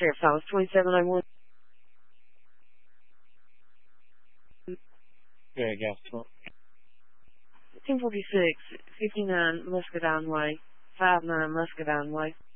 Sheriff's Office, 2701. Yeah, I guess. 1046, 59 Muscadine Way, 59 Muscadine Way.